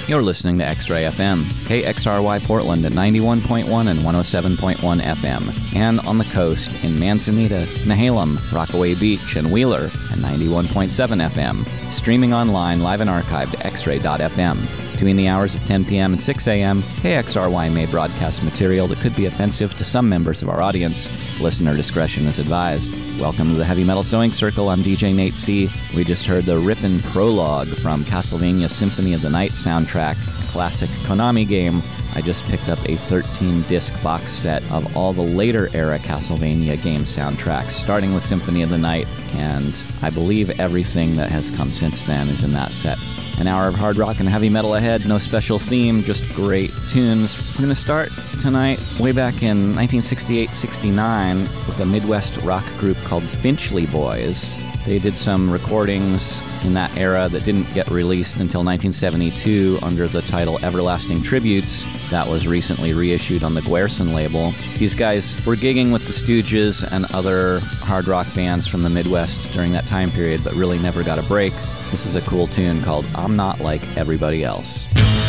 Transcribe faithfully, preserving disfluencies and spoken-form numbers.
You're listening to X-Ray F M, K X R Y Portland at ninety-one point one and one oh seven point one F M, and on the coast in Manzanita, Nehalem, Rockaway Beach, and Wheeler at ninety-one point seven F M, streaming online live and archived at x ray dot f m. Between the hours of ten p.m. and six a.m., K X R Y may broadcast material that could be offensive to some members of our audience. Listener discretion is advised. Welcome to the Heavy Metal Sewing Circle. I'm D J Nate C. We just heard the rippin' prologue from Castlevania Symphony of the Night soundtrack, a classic Konami game. I just picked up a thirteen-disc box set of all the later-era Castlevania game soundtracks, starting with Symphony of the Night, and I believe everything that has come since then is in that set. An hour of hard rock and heavy metal ahead, no special theme, just great tunes. We're going to start tonight way back in nineteen sixty-eight sixty-nine with a Midwest rock group called Finchley Boys. They did some recordings in that era that didn't get released until nineteen seventy-two under the title Everlasting Tributes. That was recently reissued on the Gwerson label. These guys were gigging with the Stooges and other hard rock bands from the Midwest during that time period, but really never got a break. This is a cool tune called I'm Not Like Everybody Else.